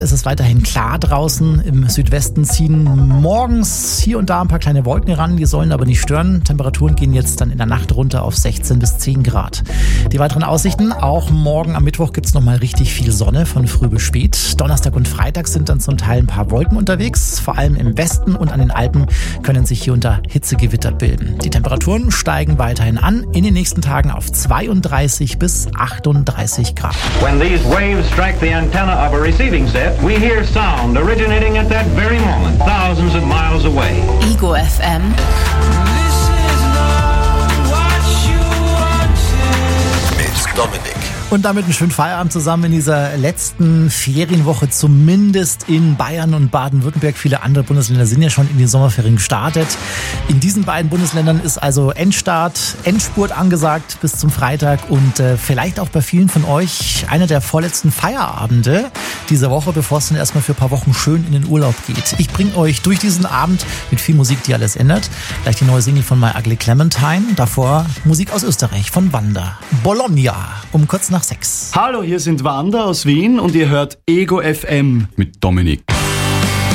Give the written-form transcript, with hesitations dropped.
Es ist weiterhin klar draußen. Im Südwesten ziehen morgens hier und da ein paar kleine Wolken ran. Die sollen aber nicht stören. Temperaturen gehen jetzt dann in der Nacht runter auf 16 bis 10 Grad. Die weiteren Aussichten: auch morgen am Mittwoch gibt es nochmal richtig viel Sonne von früh bis spät. Donnerstag und Freitag sind dann zum Teil ein paar Wolken unterwegs. Vor allem im Westen und an den Alpen können sich hier unter Hitzegewitter bilden. Die Temperaturen steigen weiterhin an. In den nächsten Tagen auf 32 bis 38 Grad. When these waves strike the antenna of a receiving set, we hear sound originating at that very moment, thousands of miles away. Ego FM. Mit Dominik. Und damit einen schönen Feierabend zusammen in dieser letzten Ferienwoche, zumindest in Bayern und Baden-Württemberg. Viele andere Bundesländer sind ja schon in die Sommerferien gestartet. In diesen beiden Bundesländern ist also Endspurt angesagt bis zum Freitag und vielleicht auch bei vielen von euch einer der vorletzten Feierabende dieser Woche, bevor es dann erstmal für ein paar Wochen schön in den Urlaub geht. Ich bringe euch durch diesen Abend mit viel Musik, die alles ändert. Gleich die neue Single von My Ugly Clementine. Davor Musik aus Österreich von Wanda. Bologna um kurz nach 6. Hallo, hier sind Wanda aus Wien und ihr hört Ego FM mit Dominik.